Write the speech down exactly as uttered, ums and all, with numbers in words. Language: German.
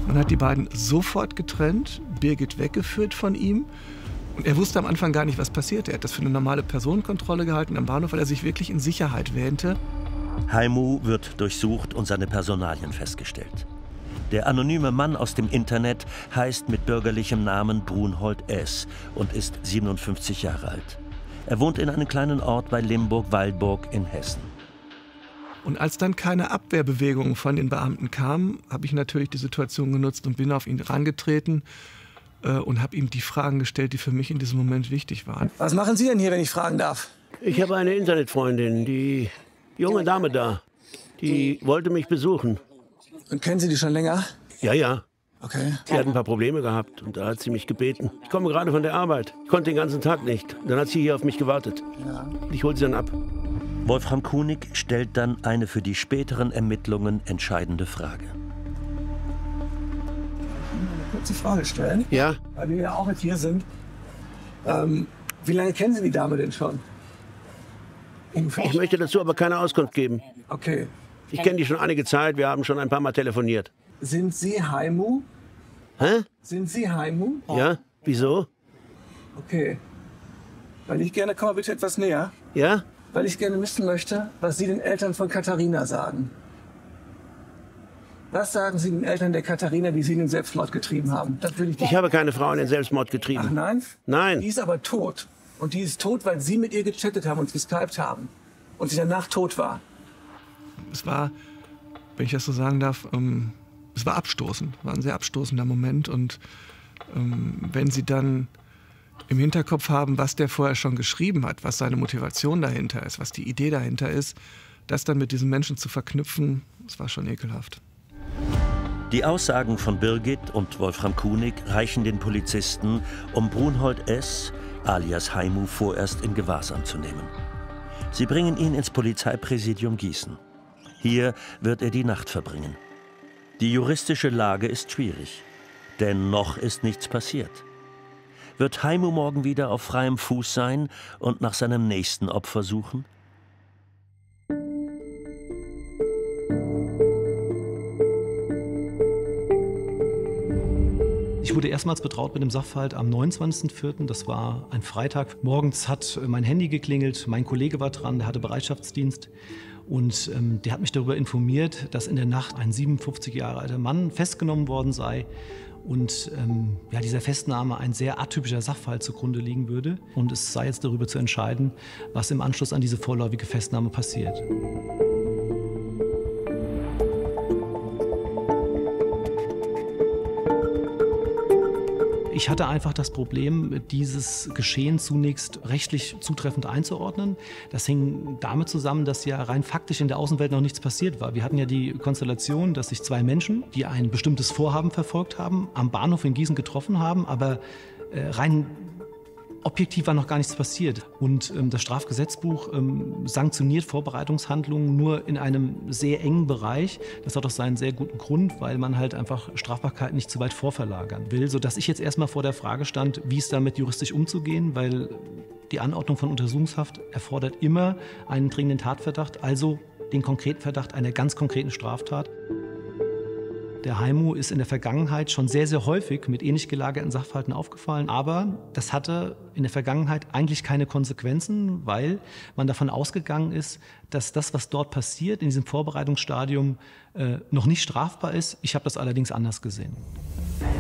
Man hat die beiden sofort getrennt, Birgit weggeführt von ihm. Und er wusste am Anfang gar nicht, was passiert. Er hat das für eine normale Personenkontrolle gehalten am Bahnhof, weil er sich wirklich in Sicherheit wähnte. Haimu wird durchsucht und seine Personalien festgestellt. Der anonyme Mann aus dem Internet heißt mit bürgerlichem Namen Brunhold S. und ist siebenundfünfzig Jahre alt. Er wohnt in einem kleinen Ort bei Limburg-Waldburg in Hessen. Und als dann keine Abwehrbewegungen von den Beamten kamen, habe ich natürlich die Situation genutzt und bin auf ihn herangetreten äh, und habe ihm die Fragen gestellt, die für mich in diesem Moment wichtig waren. Was machen Sie denn hier, wenn ich fragen darf? Ich habe eine Internetfreundin, die junge Dame da. Die wollte mich besuchen. Und kennen Sie die schon länger? Ja, ja. Okay. Sie hat ein paar Probleme gehabt und da hat sie mich gebeten. Ich komme gerade von der Arbeit. Ich konnte den ganzen Tag nicht. Dann hat sie hier auf mich gewartet. Ja. Ich hole sie dann ab. Wolfram Kunig stellt dann eine für die späteren Ermittlungen entscheidende Frage. Eine kurze Frage stellen. Ja? Weil wir ja auch jetzt hier sind. Ähm, wie lange kennen Sie die Dame denn schon? Ungefähr? Ich möchte dazu aber keine Auskunft geben. Okay. Ich kenne die schon einige Zeit. Wir haben schon ein paar Mal telefoniert. Sind Sie Haimu? Hä? Sind Sie Haimu? Ja? Wieso? Okay. Weil ich gerne, komm mal bitte etwas näher. Ja? Weil ich gerne wissen möchte, was Sie den Eltern von Katharina sagen. Was sagen Sie den Eltern der Katharina, die Sie in den Selbstmord getrieben haben? Das will ich Ich habe keine Frau in den Selbstmord Ach getrieben. nein? Nein. Die ist aber tot. Und die ist tot, weil Sie mit ihr gechattet haben und geskypt haben. Und sie danach tot war. Es war, wenn ich das so sagen darf, ähm, es war abstoßend. War ein sehr abstoßender Moment. Und ähm, wenn Sie dann im Hinterkopf haben, was der vorher schon geschrieben hat, was seine Motivation dahinter ist, was die Idee dahinter ist, das dann mit diesem Menschen zu verknüpfen, das war schon ekelhaft. Die Aussagen von Birgit und Wolfram Kunig reichen den Polizisten, um Brunhold S. alias Haimu vorerst in Gewahrsam zu nehmen. Sie bringen ihn ins Polizeipräsidium Gießen. Hier wird er die Nacht verbringen. Die juristische Lage ist schwierig, denn noch ist nichts passiert. Wird Haimu morgen wieder auf freiem Fuß sein und nach seinem nächsten Opfer suchen? Ich wurde erstmals betraut mit dem Sachverhalt am neunundzwanzigsten vierten Das war ein Freitag. Morgens hat mein Handy geklingelt, mein Kollege war dran, der hatte Bereitschaftsdienst. Und ähm, der hat mich darüber informiert, dass in der Nacht ein siebenundfünfzig Jahre alter Mann festgenommen worden sei. Und ähm, ja, dieser Festnahme ein sehr atypischer Sachverhalt zugrunde liegen würde. Und es sei jetzt darüber zu entscheiden, was im Anschluss an diese vorläufige Festnahme passiert. Ich hatte einfach das Problem, dieses Geschehen zunächst rechtlich zutreffend einzuordnen. Das hing damit zusammen, dass ja rein faktisch in der Außenwelt noch nichts passiert war. Wir hatten ja die Konstellation, dass sich zwei Menschen, die ein bestimmtes Vorhaben verfolgt haben, am Bahnhof in Gießen getroffen haben, aber äh, rein objektiv war noch gar nichts passiert. Und ähm, das Strafgesetzbuch ähm, sanktioniert Vorbereitungshandlungen nur in einem sehr engen Bereich. Das hat auch seinen sehr guten Grund, weil man halt einfach Strafbarkeit nicht zu weit vorverlagern will. Sodass ich jetzt erstmal vor der Frage stand, wie es damit juristisch umzugehen, weil die Anordnung von Untersuchungshaft erfordert immer einen dringenden Tatverdacht, also den konkreten Verdacht einer ganz konkreten Straftat. Der Haimu ist in der Vergangenheit schon sehr, sehr häufig mit ähnlich gelagerten Sachverhalten aufgefallen. Aber das hatte in der Vergangenheit eigentlich keine Konsequenzen, weil man davon ausgegangen ist, dass das, was dort passiert, in diesem Vorbereitungsstadium, äh, noch nicht strafbar ist. Ich habe das allerdings anders gesehen.